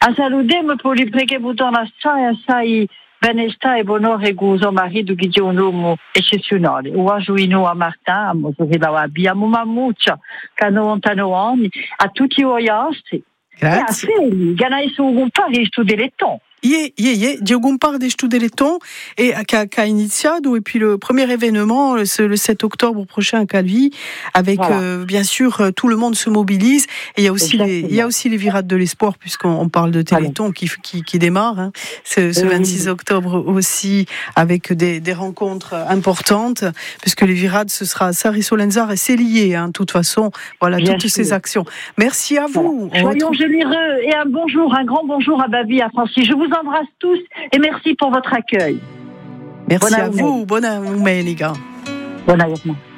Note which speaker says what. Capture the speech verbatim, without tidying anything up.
Speaker 1: A saludem pour li preke bouton assai, assai benesta e bonore gozo marido che dio un uomo eccezionale. O ajuino a Martin, a Mosovila Wabi, a Mumamucha, che ha novantano anni, a tutti i oiasti.
Speaker 2: Grazie.
Speaker 1: E a Feli, ganai su un pari studi le ton.
Speaker 2: Ie, ie, ie, Diogo part des Studeleton et qu'a, qu'a initiado et puis le premier événement c'est le sept octobre prochain à Calvi avec voilà. euh, bien sûr tout le monde se mobilise et il y a aussi les, il y a aussi les virades de l'espoir puisqu'on on parle de Téléthon qui qui, qui démarre hein, ce, ce vingt-six octobre aussi avec des, des rencontres importantes puisque les virades ce sera Sarri-Solenzar et c'est lié hein, de toute façon voilà bien toutes sûr. Ces actions. Merci à vous.
Speaker 1: Voilà. Soyons retrouve... généreux et un bonjour, un grand bonjour à Babi, à Francis. Je vous embrasse tous et merci pour votre accueil.
Speaker 2: Merci bon à vous. Bonne année, les gars.
Speaker 1: Bonne année.